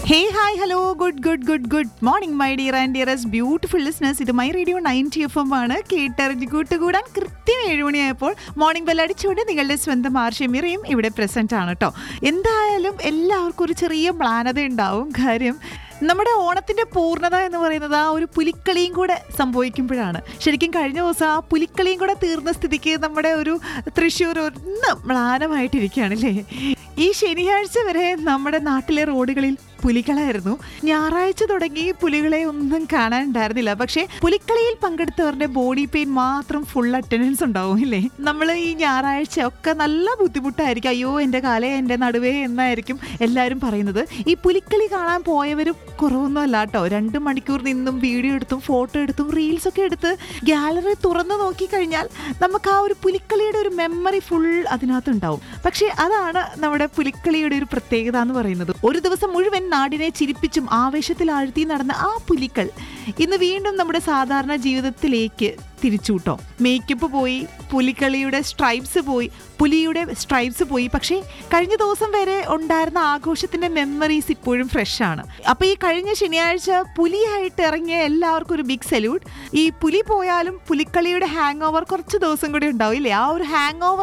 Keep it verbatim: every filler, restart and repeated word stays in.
Hey hi hello good good good good morning my dear and dearest beautiful listeners. ഇത് my radio ninety F M ആണ്. കേട്ടറിഞ്ഞ് കൂട്ടുകൂടാൻ കൃത്യം ഏഴുമണിയായപ്പോൾ morning bell അടിച്ചുകൊണ്ട് നിങ്ങളുടെ സ്വന്തം ആർഷമിറയും ഇവിടെ പ്രസന്റ് ആണ് കേട്ടോ. എന്തായാലും എല്ലാവർക്കും ഒരു ചെറിയ മ്ലാനത ഉണ്ടാവും. കാര്യം നമ്മുടെ ഓണത്തിന്റെ പൂർണ്ണത എന്ന് പറയുന്നത് ആ ഒരു പുലിക്കളിയും കൂടെ സംഭവിക്കുമ്പോഴാണ്. ശരിക്കും കഴിഞ്ഞ ദിവസം ആ പുലിക്കളിയും കൂടെ തീർന്ന സ്ഥിതിക്ക് നമ്മുടെ ഒരു തൃശ്ശൂർ ഒന്ന് മ്ലാനമായിട്ടിരിക്കുകയാണ് അല്ലേ. ഈ ശനിയാഴ്ച വരെ നമ്മുടെ നാട്ടിലെ റോഡുകളിൽ പുലികളായിരുന്നു. ഞായറാഴ്ച തുടങ്ങി പുലികളെ ഒന്നും കാണാനുണ്ടായിരുന്നില്ല. പക്ഷേ പുലിക്കളിയിൽ പങ്കെടുത്തവരുടെ ബോഡി പെയിൻ മാത്രം ഫുൾ അറ്റൻഡൻസ് ഉണ്ടാവും ഇല്ലേ. നമ്മൾ ഈ ഞായറാഴ്ച ഒക്കെ നല്ല ബുദ്ധിമുട്ടായിരിക്കും. അയ്യോ എൻ്റെ കാലേ എൻ്റെ നടുവേ എന്നായിരിക്കും എല്ലാവരും പറയുന്നത്. ഈ പുലിക്കളി കാണാൻ പോയവരും കുറവൊന്നും അല്ല കേട്ടോ. രണ്ട് മണിക്കൂർ നിന്നും വീഡിയോ എടുത്തും ഫോട്ടോ എടുത്തും റീൽസ് ഒക്കെ എടുത്ത് ഗാലറി തുറന്നു നോക്കിക്കഴിഞ്ഞാൽ നമുക്ക് ആ ഒരു പുലിക്കളിയുടെ ഒരു മെമ്മറി ഫുൾ അതിനകത്തുണ്ടാവും. പക്ഷേ അതാണ് നമ്മുടെ പുലിക്കളിയുടെ ഒരു പ്രത്യേകത എന്ന് പറയുന്നത്. ഒരു ദിവസം മുഴുവൻ നാടിനെ ചിരിപ്പിച്ചും ആവേശത്തിൽ ആഴ്ത്തി നടന്ന ആ പുലികൾ ഇന്ന് വീണ്ടും നമ്മുടെ സാധാരണ ജീവിതത്തിലേക്ക് തിരിച്ചുവിട്ടോ. മേക്കപ്പ് പോയി, പുലിക്കളിയുടെ സ്ട്രൈപ്സ് പോയി, പുലിയുടെ സ്ട്രൈപ്സ് പോയി. പക്ഷേ കഴിഞ്ഞ ദിവസം വരെ ഉണ്ടായിരുന്ന ആഘോഷത്തിന്റെ മെമ്മറീസ് ഇപ്പോഴും ഫ്രഷ് ആണ്. അപ്പൊ ഈ കഴിഞ്ഞ ശനിയാഴ്ച പുലിയായിട്ട് ഇറങ്ങിയ എല്ലാവർക്കും ഒരു ബിഗ് സല്യൂട്ട്. ഈ പുലി പോയാലും പുലിക്കളിയുടെ ഹാങ് ഓവർ കുറച്ച് ദിവസം കൂടി ഉണ്ടാവും ഇല്ലേ. ആ ഒരു ഹാങ് ഓവർ